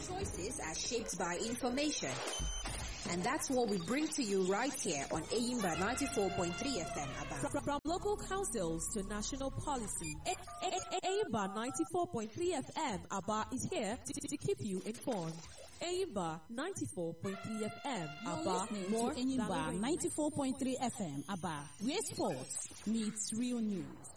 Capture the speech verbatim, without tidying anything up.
Choices are shaped by information. And that's what we bring to you right here on Ayimba ninety-four point three F M Aba. From, from local councils to national policy, A- A- A- Ayimba ninety-four point three F M Aba is here to, to keep you informed. Ayimba ninety-four point three F M Aba, more to Ayimba ninety-four point three F M Aba, where sports meets real news.